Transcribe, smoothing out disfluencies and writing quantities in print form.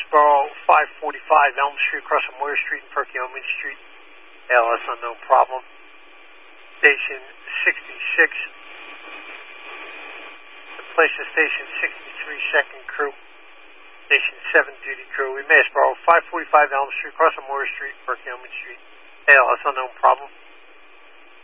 Borough 545 Elm Street, across from Moyer Street and Perkiomen Street. ALS unknown problem. Station 66. Replace the station 63 second crew. Station 7 duty crew. We Mass Borough 545 Elm Street, across from Moyer Street, Perkiomen Street. ALS unknown problem.